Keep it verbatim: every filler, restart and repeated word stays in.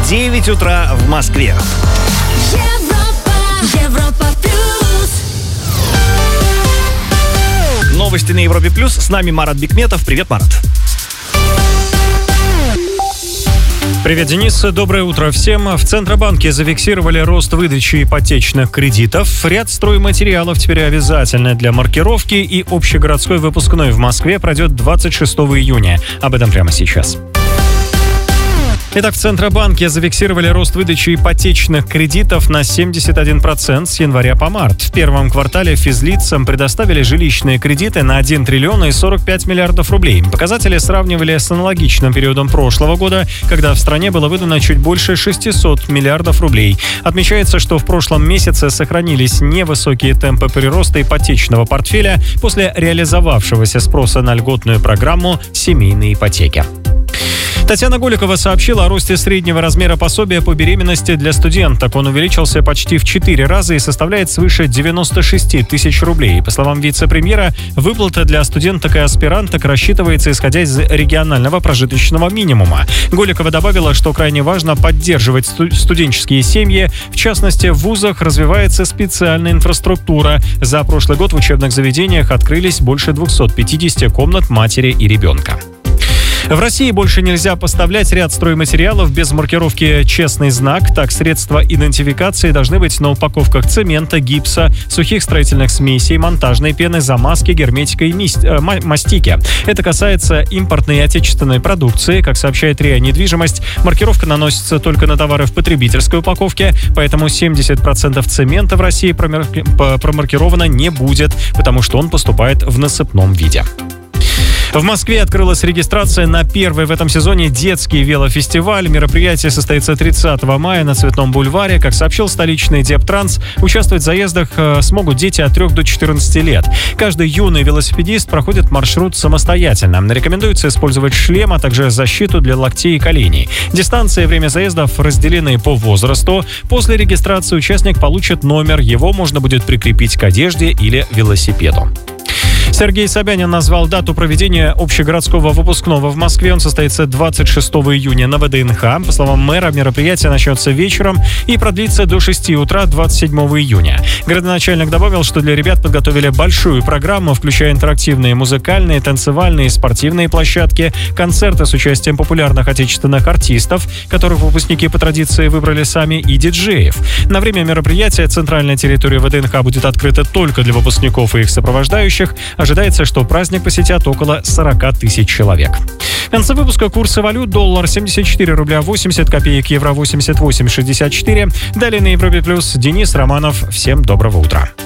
девять утра в Москве. Европа, Европа плюс. Новости на Европе плюс. С нами Марат Бикметов. Привет, Марат. Привет, Денис. Доброе утро всем. В Центробанке зафиксировали рост выдачи ипотечных кредитов. Ряд стройматериалов теперь обязательны для маркировки, и общегородской выпускной в Москве пройдет двадцать шестого июня. Об этом прямо сейчас. Итак, в Центробанке зафиксировали рост выдачи ипотечных кредитов на семьдесят один процент с января по март. В первом квартале физлицам предоставили жилищные кредиты на один триллион и сорок пять миллиардов рублей. Показатели сравнивали с аналогичным периодом прошлого года, когда в стране было выдано чуть больше шестисот миллиардов рублей. Отмечается, что в прошлом месяце сохранились невысокие темпы прироста ипотечного портфеля после реализовавшегося спроса на льготную программу семейной ипотеки. Татьяна Голикова сообщила о росте среднего размера пособия по беременности для студенток. Он увеличился почти в четыре раза и составляет свыше девяносто шесть тысяч рублей. По словам вице-премьера, выплата для студенток и аспиранток рассчитывается исходя из регионального прожиточного минимума. Голикова добавила, что крайне важно поддерживать сту- студенческие семьи. В частности, в вузах развивается специальная инфраструктура. За прошлый год в учебных заведениях открылись больше двухсот пятидесяти комнат матери и ребенка. В России больше нельзя поставлять ряд стройматериалов без маркировки «Честный знак». Так, средства идентификации должны быть на упаковках цемента, гипса, сухих строительных смесей, монтажной пены, замазки, герметика и мист, э, мастики. Это касается импортной и отечественной продукции. Как сообщает РИА «Недвижимость», маркировка наносится только на товары в потребительской упаковке, поэтому семьдесят процентов цемента в России промар- промаркировано не будет, потому что он поступает в насыпном виде. В Москве открылась регистрация на первый в этом сезоне детский велофестиваль. Мероприятие состоится тридцатого мая на Цветном бульваре. Как сообщил столичный Дептранс, участвовать в заездах смогут дети от трёх до четырнадцати лет. Каждый юный велосипедист проходит маршрут самостоятельно. Рекомендуется использовать шлем, а также защиту для локтей и коленей. Дистанция и время заездов разделены по возрасту. После регистрации участник получит номер. Его можно будет прикрепить к одежде или велосипеду. Сергей Собянин назвал дату проведения общегородского выпускного в Москве. Он состоится двадцать шестого июня на ВДНХ. По словам мэра, мероприятие начнется вечером и продлится до шести утра двадцать седьмого июня. Городоначальник добавил, что для ребят подготовили большую программу, включая интерактивные музыкальные, танцевальные и спортивные площадки, концерты с участием популярных отечественных артистов, которых выпускники по традиции выбрали сами, и диджеев. На время мероприятия центральная территория ВДНХ будет открыта только для выпускников и их сопровождающих. Ожидается, что праздник посетят около сорока тысяч человек. В конце выпуска курсы валют: доллар семьдесят четыре рубля восемьдесят копеек, евро восемьдесят восемь шестьдесят четыре. Далее на Европе плюс Денис Романов. Всем доброго утра.